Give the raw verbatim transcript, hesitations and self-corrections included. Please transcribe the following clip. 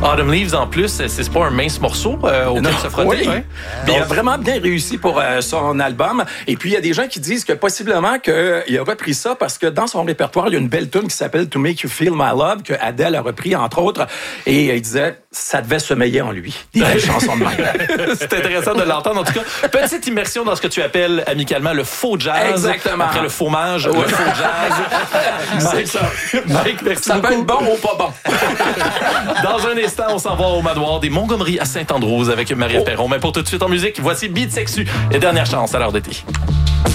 Autumn Leaves, en plus, c'est, c'est pas un mince morceau euh, auquel Non, se frotter. oui. Ouais. Il a vraiment bien réussi pour euh, son album. Et puis, il y a des gens qui disent que possiblement qu'il a repris ça parce que dans son répertoire, il y a une belle tune qui s'appelle To Make You Feel My Love que Adele a repris, entre autres. Et il disait, ça devait sommeiller en lui. Des belles chansons de même. C'est intéressant de l'entendre. En tout cas, petite immersion dans ce que tu appelles amicalement le faux jazz. Exactement. Après le fromage, ouais. Le faux jazz. C'est ça. Mike, merci Ça beaucoup. peut être bon ou pas bon. Dans un instant, on s'en va au manoir des Montgomery à Saint-Andrews avec Maria oh. Perron. Mais pour tout de suite en musique, voici Beat Sexu et Dernière chance à l'heure d'été.